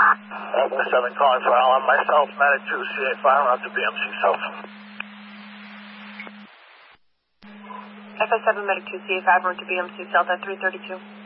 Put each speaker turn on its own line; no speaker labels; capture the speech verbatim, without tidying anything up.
Alpha seven calling for Alan. Myself, Medic two, C A five, out to B M C South.
F S seven Medic two, C A five, we're to B M C South at three thirty-two.